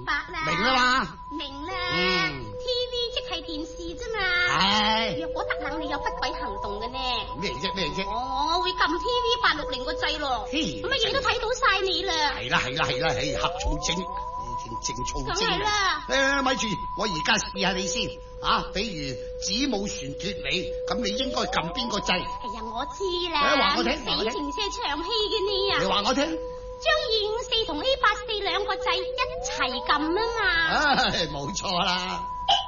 白啦。 明啦嘛？ 明啦。TV 即係電視啫嘛。 係。 若果特冷你有不軌行動嘅呢？ 咩啫？ 我會撳 TV860個掣咯。乜嘢都睇到晒你啦。係啦，黑草精，正草精。梗係啦。咪住，我而家試下你先。比如子母船脫尾，咁你應該撳邊個掣？ 哎呀，我知啦。 話我聽。 死情車長戲嘅你啊！ 你話我聽。 將254同 A84兩個掣一齊撳啊嘛。 冇錯啦。